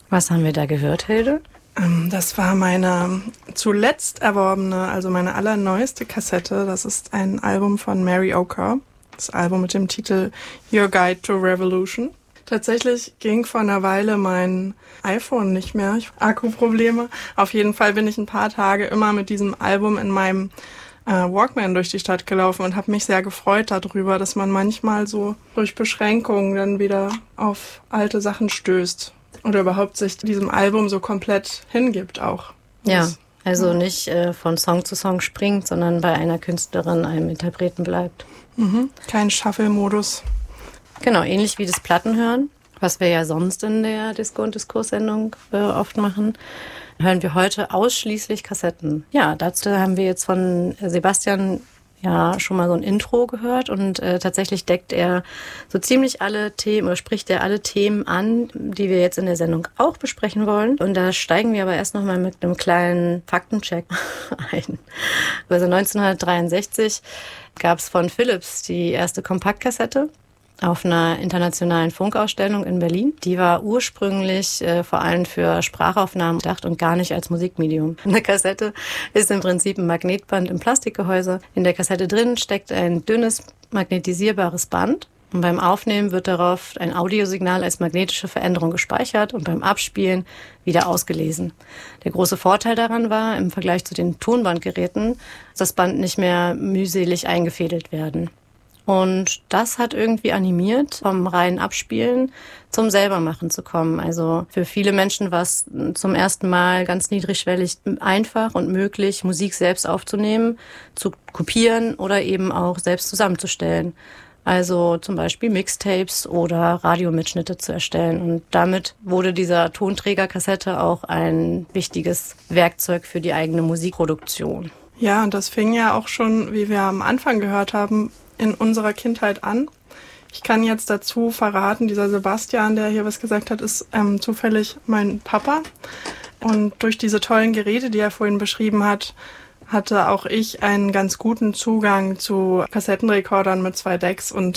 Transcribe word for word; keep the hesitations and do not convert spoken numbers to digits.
Was haben wir da gehört, Hilde? Das war meine zuletzt erworbene, also meine allerneueste Kassette. Das ist ein Album von Mary Oker. Das Album mit dem Titel Your Guide to Revolution. Tatsächlich ging vor einer Weile mein iPhone nicht mehr. Ich Akkuprobleme. Auf jeden Fall bin ich ein paar Tage immer mit diesem Album in meinem äh, Walkman durch die Stadt gelaufen und habe mich sehr gefreut darüber, dass man manchmal so durch Beschränkungen dann wieder auf alte Sachen stößt. Oder überhaupt sich diesem Album so komplett hingibt auch. Ja, das, also ja. nicht äh, von Song zu Song springt, sondern bei einer Künstlerin, einem Interpreten bleibt. Mhm. Kein Shuffle-Modus. Genau, ähnlich wie das Plattenhören, was wir ja sonst in der Disco- und Diskurssendung äh, oft machen, hören wir heute ausschließlich Kassetten. Ja, dazu haben wir jetzt von Sebastian ja schon mal so ein Intro gehört und äh, tatsächlich deckt er so ziemlich alle Themen oder spricht er alle Themen an, die wir jetzt in der Sendung auch besprechen wollen. Und da steigen wir aber erst nochmal mit einem kleinen Faktencheck ein. Also neunzehnhundertdreiundsechzig gab es von Philips die erste Kompaktkassette auf einer internationalen Funkausstellung in Berlin. Die war ursprünglich äh, vor allem für Sprachaufnahmen gedacht und gar nicht als Musikmedium. Eine Kassette ist im Prinzip ein Magnetband im Plastikgehäuse. In der Kassette drin steckt ein dünnes magnetisierbares Band. Und beim Aufnehmen wird darauf ein Audiosignal als magnetische Veränderung gespeichert und beim Abspielen wieder ausgelesen. Der große Vorteil daran war, im Vergleich zu den Tonbandgeräten, dass das Band nicht mehr mühselig eingefädelt werden. Und das hat irgendwie animiert, vom reinen Abspielen zum Selbermachen zu kommen. Also für viele Menschen war es zum ersten Mal ganz niedrigschwellig einfach und möglich, Musik selbst aufzunehmen, zu kopieren oder eben auch selbst zusammenzustellen. Also zum Beispiel Mixtapes oder Radiomitschnitte zu erstellen. Und damit wurde dieser Tonträgerkassette auch ein wichtiges Werkzeug für die eigene Musikproduktion. Ja, und das fing ja auch schon, wie wir am Anfang gehört haben, in unserer Kindheit an. Ich kann jetzt dazu verraten, dieser Sebastian, der hier was gesagt hat, ist ähm, zufällig mein Papa. Und durch diese tollen Geräte, die er vorhin beschrieben hat, hatte auch ich einen ganz guten Zugang zu Kassettenrekordern mit zwei Decks und